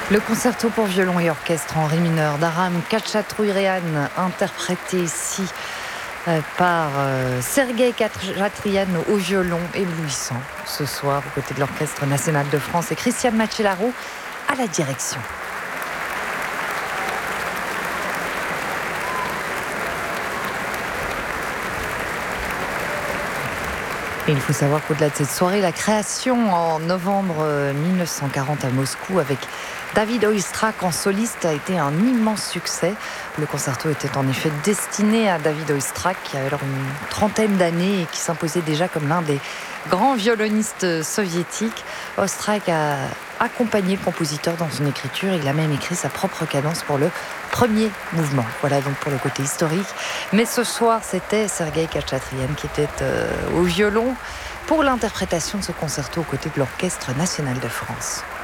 Le concerto pour violon et orchestre en ré mineur d'Aram Khachaturian, interprété ici par Sergueï Khachaturian au violon, éblouissant ce soir aux côtés de l'Orchestre national de France, et Christian Macellaro à la direction. Et il faut savoir qu'au-delà de cette soirée, la création en novembre 1940 à Moscou avec David Oistrakh en soliste a été un immense succès. Le concerto était en effet destiné à David Oistrakh, qui avait alors une trentaine d'années et qui s'imposait déjà comme l'un des grands violonistes soviétiques. Oistrakh a accompagné le compositeur dans son écriture. Il a même écrit sa propre cadence pour le premier mouvement. Voilà donc pour le côté historique. Mais ce soir, c'était Sergueï Khachaturian qui était au violon pour l'interprétation de ce concerto aux côtés de l'Orchestre national de France.